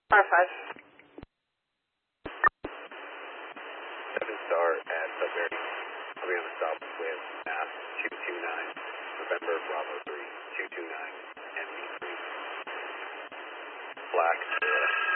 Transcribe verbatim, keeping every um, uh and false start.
R five. seven star at Sudbury. I'll be on the stop with mass two two nine, November Bravo three, two two nine, M V three. Black.